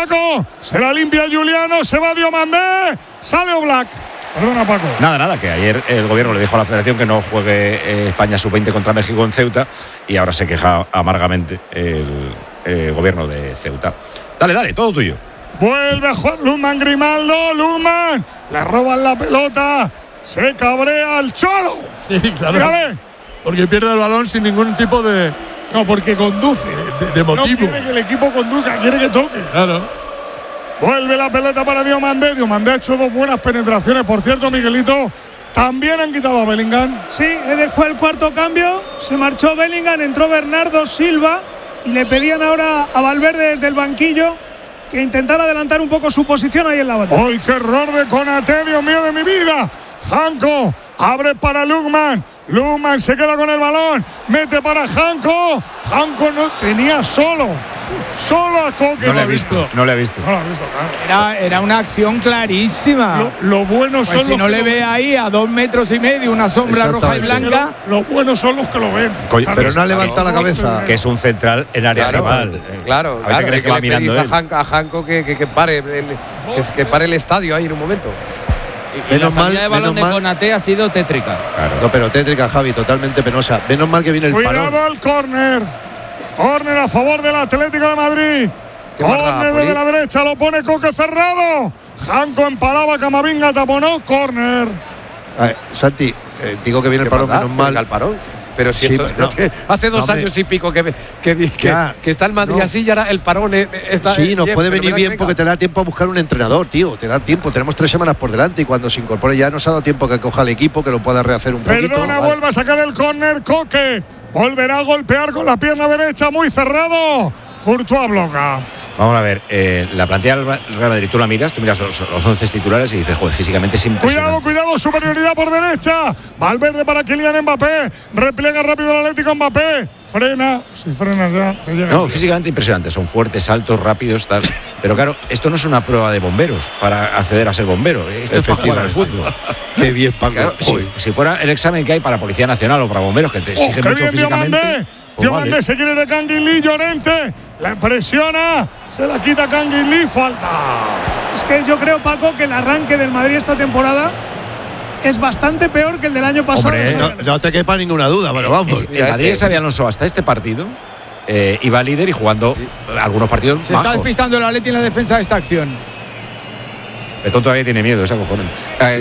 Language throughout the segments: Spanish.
Paco. Se la limpia Juliano. Se va Diomandé. Sale Oblak. Perdona, Paco. Nada, que ayer el gobierno le dijo a la federación que no juegue España sub-20 contra México en Ceuta y ahora se queja amargamente el gobierno de Ceuta. Dale, todo tuyo. Vuelve Juan Luzmán Grimaldo. Luzmán. Le roban la pelota. Se cabrea el Cholo. Sí, claro. Mírale. Porque pierde el balón sin ningún tipo de... No, porque conduce. De motivo. No quiere que el equipo conduzca, quiere que toque. Claro. Vuelve la pelota para Diomandé. Diomandé ha hecho 2 buenas penetraciones. Por cierto, Miguelito, también han quitado a Bellingham. Sí, fue el cuarto cambio. Se marchó Bellingham, entró Bernardo Silva y le pedían ahora a Valverde desde el banquillo que intentara adelantar un poco su posición ahí en la batalla. ¡Ay, qué error de Konaté, Dios mío de mi vida! Janko abre para Lukman. Lukman se queda con el balón. Mete para Janko. Janko no tenía solo a Coque. No le ha visto. Claro. Era una acción clarísima. Lo bueno pues son si los no que le ve ahí a 2,5 metros, una sombra roja y blanca. Lo buenos son los que lo ven. Pero no ha levantado la cabeza. Que es un central en área rival. Claro. A ver qué cree que va mirando él. A Janko que pare el estadio ahí en un momento. Y la salida de balón de Konaté ha sido tétrica. Claro. No, pero tétrica, Javi, totalmente penosa. Menos mal que viene el parón. Cuidado al córner. Córner a favor del Atlético de Madrid. Córner desde la derecha, lo pone Coque cerrado. Janko empalaba, Camavinga taponó, córner. Santi, digo que viene el parón, menos mal. El parón. Pero si sí, esto, no, hace 2 años y pico que está el Madrid así y ahora el parón está. Sí, nos puede venir bien venga. porque te da tiempo a buscar un entrenador, tío. Te da tiempo. Tenemos 3 semanas por delante y cuando se incorpore ya nos ha dado tiempo que coja el equipo, que lo pueda rehacer un poquito. Perdona, vuelve a sacar el córner Coque. Volverá a golpear con la pierna derecha, muy cerrado. Courtois bloca. Vamos a ver, la plantilla del Real Madrid, tú la miras, los 11 titulares y dices, joder, físicamente es impresionante. Cuidado, superioridad por derecha. Valverde para Kylian Mbappé. Repliega rápido el Atlético Mbappé. Frena, si frenas ya te llega. No, físicamente impresionante, son fuertes, altos, rápidos, tal. Pero claro, esto no es una prueba de bomberos para acceder a ser bombero. Esto es para jugar al fútbol. Qué bien, Paco. Claro, si fuera el examen que hay para Policía Nacional o para bomberos, que te exigen mucho físicamente. Diomandé se quiere de Canguilí, Llorente. La presiona, se la quita Canguilí, falta. Es que yo creo, Paco, que el arranque del Madrid esta temporada es bastante peor que el del año pasado. Hombre, no te quepa ninguna duda, pero vamos. El Madrid de Xabi Alonso hasta este partido iba líder y jugando algunos partidos Se bajos. está despistando el Atleti en la defensa de esta acción. Petón todavía tiene miedo, es acojonante.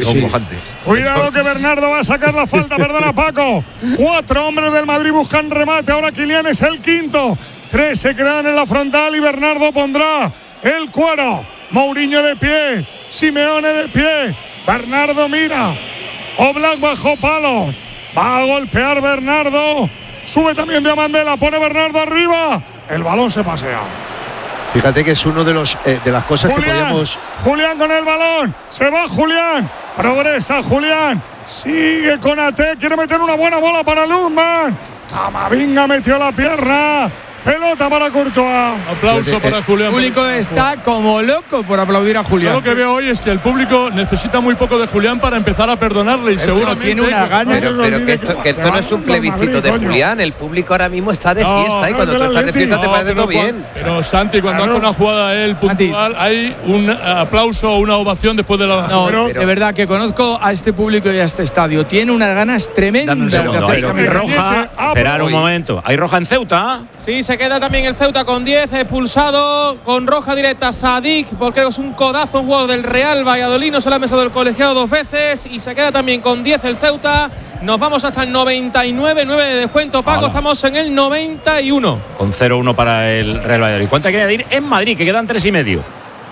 Cuidado que Bernardo va a sacar la falta, perdona Paco. 4 hombres del Madrid buscan remate, ahora Kylian es el quinto. 3 se quedan en la frontal y Bernardo pondrá el cuero. Mourinho de pie, Simeone de pie. Bernardo mira, Oblak bajo palos. Va a golpear Bernardo. Sube también Diomandé, la pone Bernardo arriba. El balón se pasea. Fíjate que es uno de las cosas que podíamos. Julián con el balón. Se va Julián. Progresa Julián. Sigue Konaté. Quiere meter una buena bola para Luzmán. Camavinga metió la pierna. Pelota para Courtois. Aplauso para Julián. El público está como loco por aplaudir a Julián. Yo lo que veo hoy es que el público necesita muy poco de Julián para empezar a perdonarle y seguramente tiene una gana. Pero que esto no es un plebiscito de Julián. El público ahora mismo está de fiesta y cuando tú estás de fiesta te parece todo bien. Pero Santi, cuando hace una jugada él puntual, hay un aplauso o una ovación después de la. No, de verdad que conozco a este público y a este estadio. Tiene unas ganas tremendas de hacer esa roja. Esperar un momento. ¿Hay roja en Ceuta? Sí, se queda también el Ceuta con 10, expulsado con roja directa Sadik, porque es un codazo, un jugador del Real Valladolid, no se le ha mesado el colegiado 2 veces, y se queda también con 10 el Ceuta. Nos vamos hasta el 99, 9 de descuento, Paco, estamos en el 91. Con 0-1 para el Real Valladolid. ¿Cuánto hay que añadir en Madrid, que quedan 3,5?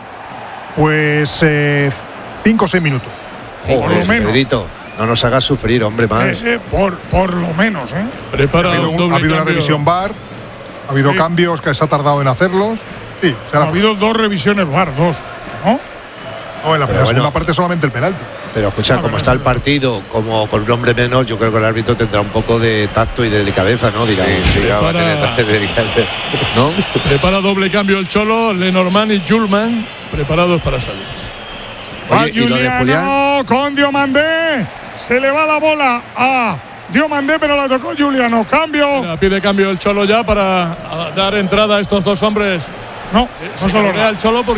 Pues 5 o 6 minutos. Por lo menos. Pedrito, no nos hagas sufrir, hombre, más. Por lo menos, ¿eh? Prepara ha habido una revisión VAR. Ha habido cambios que se ha tardado en hacerlos. Sí, ha habido 2 revisiones VAR, 2, ¿no? No, en la segunda parte solamente el penalti. Pero escucha, como está el partido, como con un hombre menos, yo creo que el árbitro tendrá un poco de tacto y de delicadeza, ¿no? Digamos. ¿no? Prepara doble cambio el Cholo, Lenormand y Julman, preparados para salir. Va Juliano con Diomandé. Se le va la bola a Diomandé, pero la tocó Juliano. Cambio. Pide cambio el Cholo ya para dar entrada a estos 2 hombres. No, no se lo da el Cholo.